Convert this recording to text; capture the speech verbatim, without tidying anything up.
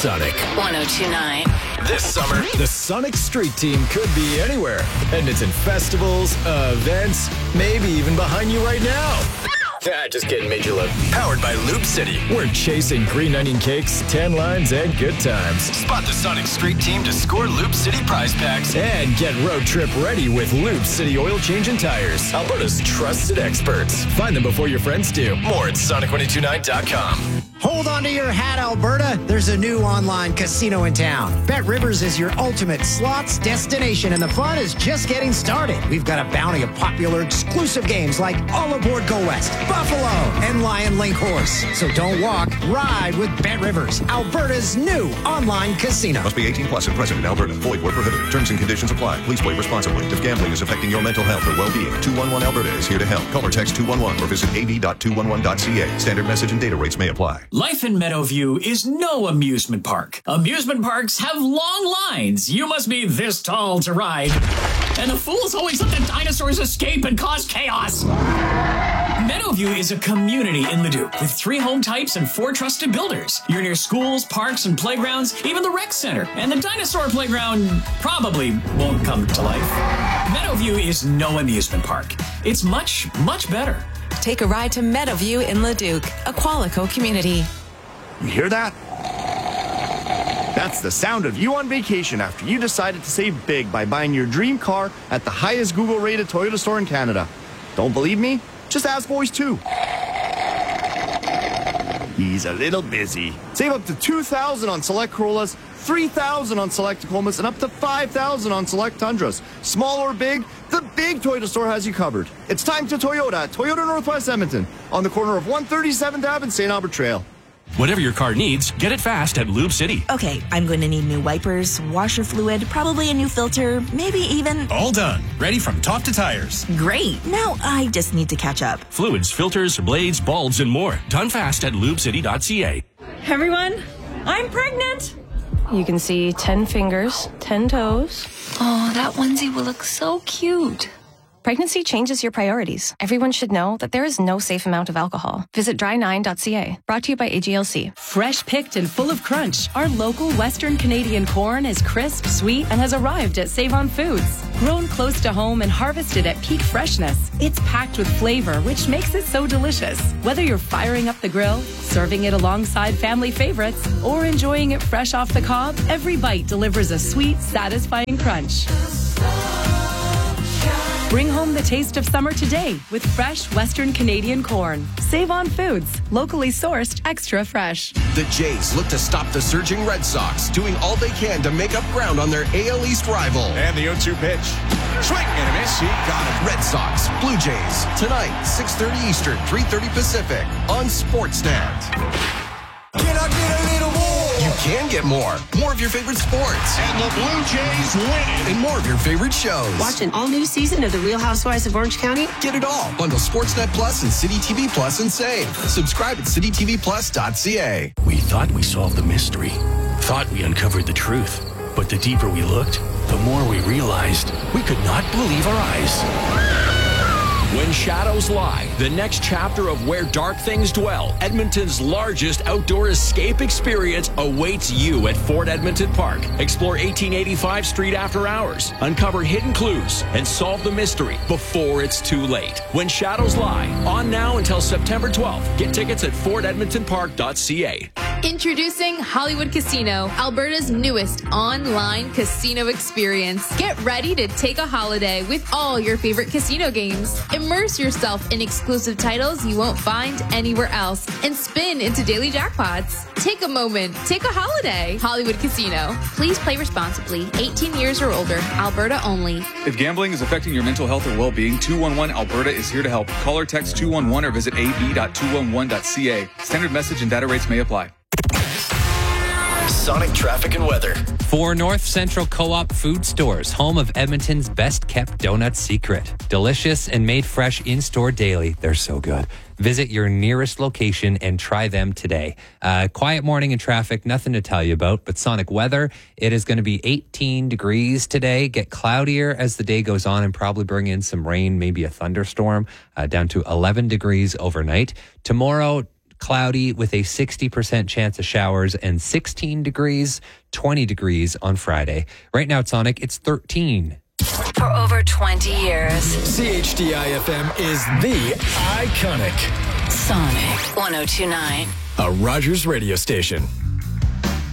Sonic. one oh two point nine. This summer, the Sonic Street Team could be anywhere. Edmonton festivals, events, maybe even behind you right now. Ah, just kidding, Major Load. Powered by Loop City. We're chasing green onion cakes, tan lines, and good times. Spot the Sonic Street Team to score Loop City prize packs. And get road trip ready with Loop City oil change and tires. Alberta's trusted experts. Find them before your friends do. More at sonic one oh two nine dot com. Hold on to your hat, Alberta. There's a new online casino in town. Bet Rivers is your ultimate slots destination, and the fun is just getting started. We've got a bounty of popular exclusive games like All Aboard Go West, Buffalo, and Lion Link Horse. So don't walk, ride with Bet Rivers, Alberta's new online casino. Must be eighteen plus and present in Alberta. Void where prohibited. Terms and conditions apply. Please play responsibly. If gambling is affecting your mental health or well-being, two one one Alberta is here to help. Call or text two one one or visit a v dot two one one dot c a. Standard message and data rates may apply. Life in Meadowview is no amusement park. Amusement parks have long lines. You must be this tall to ride. And the fools always let the dinosaurs escape and cause chaos. Meadowview is a community in Leduc with three home types and four trusted builders. You're near schools, parks, and playgrounds, even the rec center. And the dinosaur playground probably won't come to life. Meadowview is no amusement park. It's much, much better. Take a ride to Meadowview in Leduc, a Qualico community. You hear that? That's the sound of you on vacation after you decided to save big by buying your dream car at the highest Google-rated Toyota store in Canada. Don't believe me? Just ask Voice two. He's a little busy. Save up to two thousand dollars on select Corollas, three thousand dollars on select Tacomas, and up to five thousand dollars on select Tundras. Small or big, the big Toyota store has you covered. It's time to Toyota at Toyota Northwest Edmonton on the corner of one thirty-seventh Avenue and Saint Albert Trail. Whatever your car needs, get it fast at Lube City. Okay, I'm going to need new wipers, washer fluid, probably a new filter, maybe even... All done. Ready from top to tires. Great. Now I just need to catch up. Fluids, filters, blades, bulbs, and more. Done fast at lube city dot c a. Everyone, I'm pregnant. You can see ten fingers, ten toes. Oh, that onesie will look so cute. Pregnancy changes your priorities. Everyone should know that there is no safe amount of alcohol. Visit dry nine dot c a. Brought to you by A G L C. Fresh picked and full of crunch, our local Western Canadian corn is crisp, sweet, and has arrived at Save-On Foods. Grown close to home and harvested at peak freshness, it's packed with flavor, which makes it so delicious. Whether you're firing up the grill, serving it alongside family favorites, or enjoying it fresh off the cob, every bite delivers a sweet, satisfying crunch. Bring home the taste of summer today with fresh Western Canadian corn. Save On Foods, locally sourced, extra fresh. The Jays look to stop the surging Red Sox, doing all they can to make up ground on their A L East rival. And the oh two pitch. Swing and a miss. He got it. Red Sox, Blue Jays, tonight, six thirty Eastern, three thirty Pacific, on Sportsnet. Can I get a little more? You can get more. More of your favorite sports. And the Blue Jays win it. And more of your favorite shows. Watch an all-new season of The Real Housewives of Orange County. Get it all. Bundle Sportsnet Plus and City T V Plus and save. Subscribe at city t v plus dot c a. We thought we solved the mystery. Thought we uncovered the truth. But the deeper we looked, the more we realized we could not believe our eyes. When Shadows Lie, the next chapter of Where Dark Things Dwell, Edmonton's largest outdoor escape experience awaits you at Fort Edmonton Park. Explore eighteen eighty-five Street after hours, uncover hidden clues, and solve the mystery before it's too late. When Shadows Lie, on now until September twelfth. Get tickets at fort edmonton park dot c a. Introducing Hollywood Casino, Alberta's newest online casino experience. Get ready to take a holiday with all your favorite casino games. Immerse yourself in exclusive titles you won't find anywhere else and spin into daily jackpots. Take a moment. Take a holiday. Hollywood Casino. Please play responsibly. eighteen years or older. Alberta only. If gambling is affecting your mental health or well-being, two one one Alberta is here to help. Call or text two one one or visit a v dot two one one dot c a. Standard message and data rates may apply. Sonic traffic and weather. For North Central Co-op Food Stores, home of Edmonton's best-kept donut secret. Delicious and made fresh in-store daily. They're so good. Visit your nearest location and try them today. Uh, quiet morning in traffic, nothing to tell you about, but Sonic weather, it is going to be eighteen degrees today, get cloudier as the day goes on and probably bring in some rain, maybe a thunderstorm, uh, down to eleven degrees overnight. Tomorrow, cloudy with a sixty percent chance of showers and sixteen degrees, twenty degrees on Friday. Right now, Sonic, it's thirteen. For over twenty years, C H D I F M is the iconic Sonic one oh two point nine. A Rogers radio station.